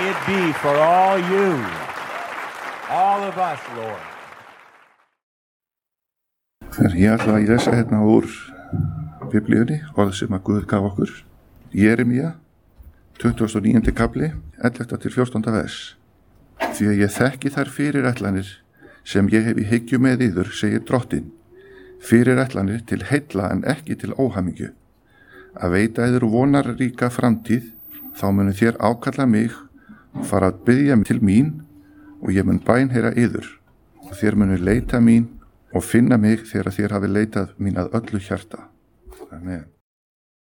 May it be for all you, all of us, Lord. Ég ætla að lesa hérna úr Biblíunni, orð sem að Guð gaf okkur. Jeremía, 29. kapli, 11. til 14. vers. Því að ég þekki þær fyrirætlanir sem ég hef í hyggju með yður, segir Drottinn. Fyrirætlanir til heilla en ekki til óhamingju. Að veita yður vonarríka framtíð, þá munu þér ákalla mig og fara að biðja mig til mín og ég mun bænheyra yður. Og þér munu leita mín og finna mig þegar þér hafi leitað mín að öllu hjarta. Amen.